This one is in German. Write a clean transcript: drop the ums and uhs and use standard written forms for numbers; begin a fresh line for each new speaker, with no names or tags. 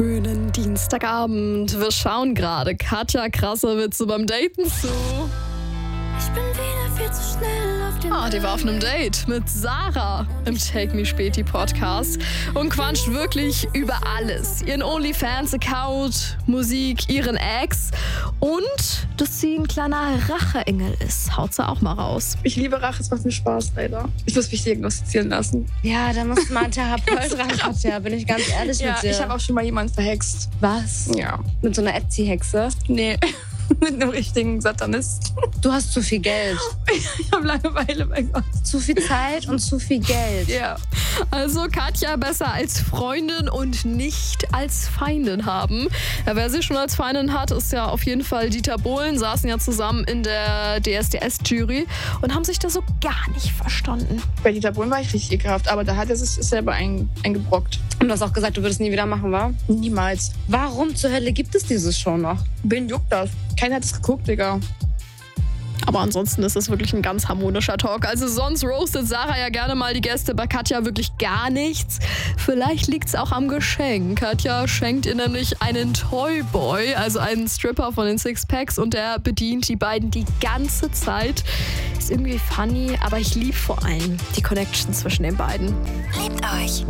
schönen Dienstagabend. Wir schauen gerade Katja Krasavice beim Daten zu.
Ich bin wieder viel zu schnell auf dem
Die war auf einem Date mit Sarah im Take Me Späti Podcast und quatscht wirklich über alles. Ihren OnlyFans-Account, Musik, ihren Ex und dass sie ein kleiner Racheengel ist. Haut sie auch mal raus.
Ich liebe Rache, es macht mir Spaß, leider. Ich muss mich diagnostizieren lassen.
Ja, da muss mal ein Therapeut ran, Katja, bin ich ganz ehrlich mit dir.
Ich habe auch schon mal jemanden verhext.
Was?
Ja.
Mit so einer Etsy-Hexe?
Nee, mit einem richtigen Satanist.
Du hast zu viel Geld.
Ich habe Langeweile, mein Gott.
Zu viel Zeit und zu viel Geld.
Ja.
Also Katja besser als Freundin und nicht als Feindin haben. Ja, wer sie schon als Feindin hat, ist ja auf jeden Fall Dieter Bohlen. Saßen ja zusammen in der DSDS-Jury und haben sich da so gar nicht verstanden.
Bei Dieter Bohlen war ich richtig ekelhaft, aber da hat er sich selber eingebrockt.
Und du hast auch gesagt, du würdest nie wieder machen, wa?
Niemals.
Warum zur Hölle gibt es diese Show noch?
Wen juckt das? Keiner hat es geguckt, Digga.
Aber ansonsten ist es wirklich ein ganz harmonischer Talk. Also sonst roastet Sarah ja gerne mal die Gäste, bei Katja wirklich gar nichts. Vielleicht liegt es auch am Geschenk. Katja schenkt ihr nämlich einen Toyboy, also einen Stripper von den Sixpacks, und der bedient die beiden die ganze Zeit. Ist irgendwie funny, aber ich liebe vor allem die Connection zwischen den beiden.
Liebt euch.